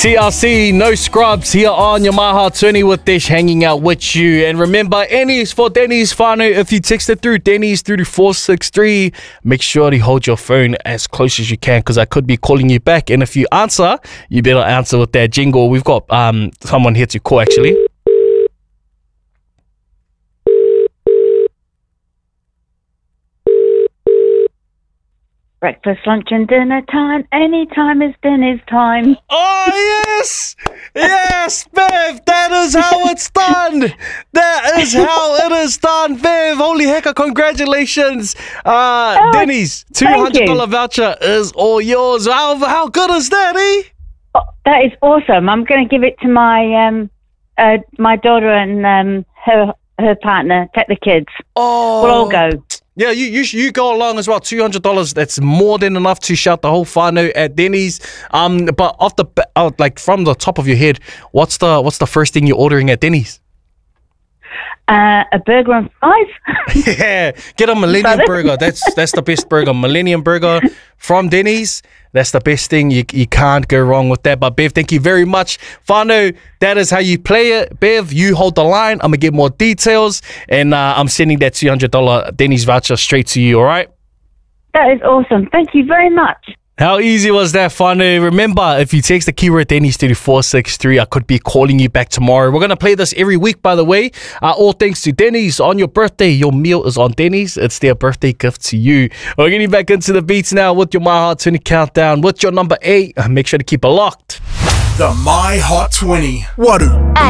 TRC, no scrubs here on your Maha 20 with Dish hanging out with you. And remember, Denny's for Denny's whānau. If you text it through Denny's through to 463, make sure to hold your phone as close as you can because I could be calling you back. And if you answer, you better answer with that jingle. We've got someone here to call actually. Breakfast, lunch and dinner time. Any time is dinner's time. Oh, yes! Yes, Bev! That is how it's done! That is how it is done, Bev! Holy heck, congratulations! Denny's $200 voucher is all yours. How good is that, eh? Oh, that is awesome. I'm going to give it to my my daughter and her partner. Take the kids. Oh. We'll all go. Yeah, you go along as well. $200. That's more than enough to shout the whole whānau at Denny's. But like from the top of your head, what's the first thing you're ordering at Denny's? A burger and fries. Yeah, get a Millennium Burger. That's the best burger. Millennium Burger from Denny's. That's the best thing. You can't go wrong with that. But Bev, thank you very much. Whānau, that is how you play it. Bev, you hold the line. I'm going to get more details. And I'm sending that $200 Denny's voucher straight to you, all right? That is awesome. Thank you very much. How easy was that, Whānau? Remember, if you text the keyword Denny's to 463, I could be calling you back tomorrow. We're going to play this every week, by the way. All thanks to Denny's. On your birthday, your meal is on Denny's. It's their birthday gift to you. We're getting back into the beats now with your My Hot 20 countdown. With your number 8, make sure to keep it locked. The My Hot 20. Waru.